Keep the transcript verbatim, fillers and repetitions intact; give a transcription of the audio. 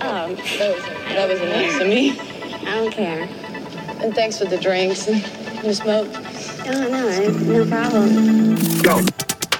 Oh, that was, that was nice of me. I don't care. And thanks for the drinks and the smoke. Oh, no, no problem. Go.